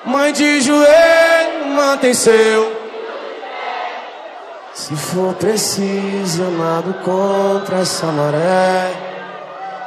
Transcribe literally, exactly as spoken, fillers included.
Mãe de joelho, mantém seu. Se for preciso, amado contra essa maré.